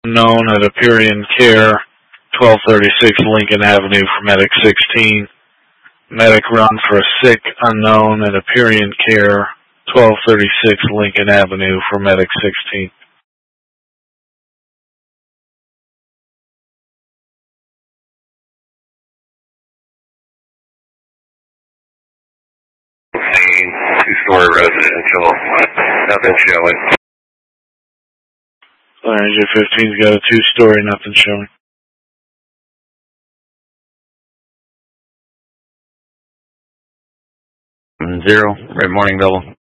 Unknown at Aperion Care, 1236 Lincoln Avenue for Medic 16. Medic run for a sick unknown at Aperion Care, 1236 Lincoln Avenue for Medic 16. Two-story residential, nothing showing. Ranger 15's got a two-story, nothing showing. 0, Red Morning Double.